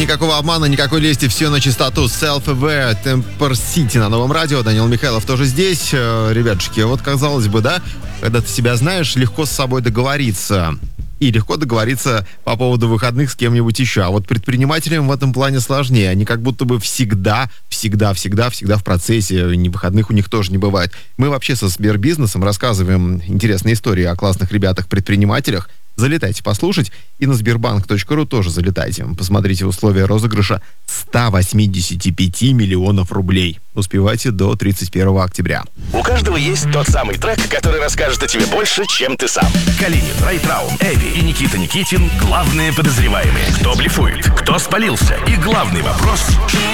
никакого обмана, никакой лести, все на чистоту. Self-Aware, Temper City на Новом радио. Данил Михайлов тоже здесь. Ребятушки, вот казалось бы, да, когда ты себя знаешь, легко с собой договориться. И легко договориться по поводу выходных с кем-нибудь еще. А вот предпринимателям в этом плане сложнее. Они как будто бы всегда в процессе. Ни выходных у них тоже не бывает. Мы вообще со Сбербизнесом рассказываем интересные истории о классных ребятах-предпринимателях. Залетайте послушать. И на Сбербанк.ру тоже залетайте. Посмотрите условия розыгрыша 185 миллионов рублей. Успевайте до 31 октября. У каждого есть тот самый трек, который расскажет о тебе больше, чем ты сам. Калинин, Райтраун, Эви и Никита Никитин — главные подозреваемые. Кто блефует, кто спалился. И главный вопрос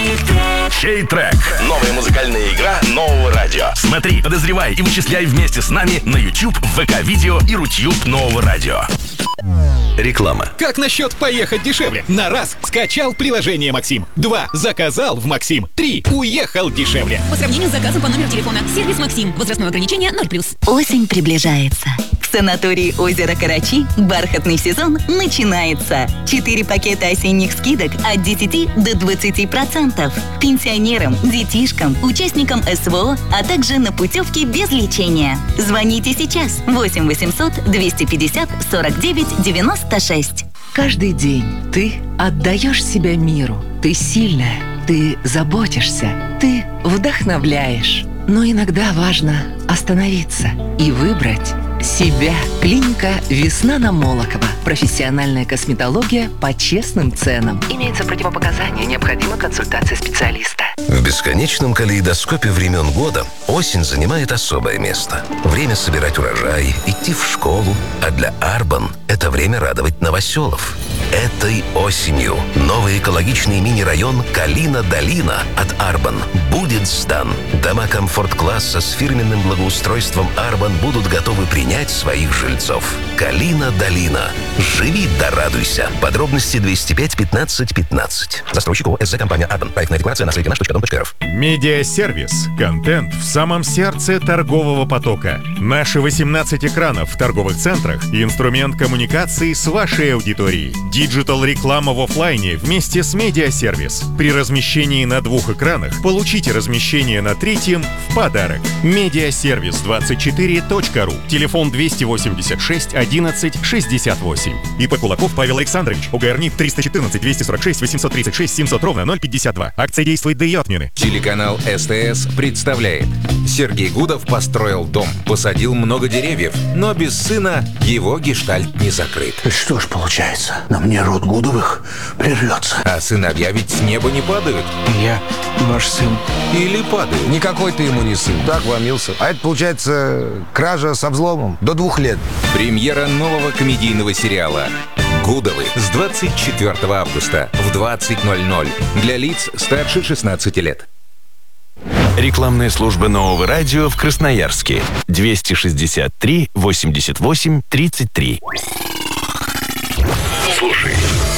— чей трек? Новая музыкальная игра Нового радио. Смотри, подозревай и вычисляй вместе с нами на YouTube, ВК-видео и Рутьюб Нового радио. Реклама. Как насчет поехать дешевле? На раз — скачал приложение «Максим». 2 — заказал в «Максим». 3 — уехал дешевле. По сравнению с заказом по номеру телефона. Сервис «Максим». Возрастное ограничение 0+. Осень приближается. В санатории «Озеро Карачи» бархатный сезон начинается. 4 пакета осенних скидок от 10 до 20%. Пенсионерам, детишкам, участникам СВО, а также на путевки без лечения. Звоните сейчас. 8 800 250 49 96. Каждый день ты отдаешь себя миру. Ты сильная, ты заботишься, ты вдохновляешь. Но иногда важно остановиться и выбрать себя. Клиника «Весна» на Молокова. Профессиональная косметология по честным ценам. Имеются противопоказания, необходима консультация специалиста. В бесконечном калейдоскопе времен года осень занимает особое место. Время собирать урожай, идти в школу, а для Арбан это время радовать новоселов. Этой осенью новый экологичный мини-район Калина-Долина от Арбан будет сдан. Дома комфорт-класса с фирменным благоустройством Арбан будут готовы принять своих жильцов. Калина-Долина. Живи да радуйся. Подробности 205 15 15. Застройщик ООО «СЗ Компания Арбан». Проектная декларация на сайте наш.дом.рф. Медиасервис. Контент в самом сердце торгового потока. Наши 18 экранов в торговых центрах – инструмент коммуникации с вашей аудиторией. Диджитал-реклама в офлайне вместе с медиасервис. При размещении на 2 экранах получите размещение на 3-м в подарок. Медиасервис24.ру. Телефон 286 11 68. ИП Кулаков Павел Александрович. УГРНИ 314 246 836 700 ровно 052. Акция действует до ее отмены. Телеканал СТС представляет. Сергей Гудов построил дом, посадил много деревьев, но без сына его гештальт не закрыт. Что ж получается, на мне род Гудовых прервется. А сыновья ведь с неба не падают. Я ваш сын. Или падают. Никакой ты ему не сын. Так вломился. А это получается кража со взломом до 2 лет. Премьера нового комедийного сериала «Гудовы» с 24 августа в 20:00 для лиц старше 16 лет. Рекламная служба Нового радио в Красноярске. 263 88 33. Слушай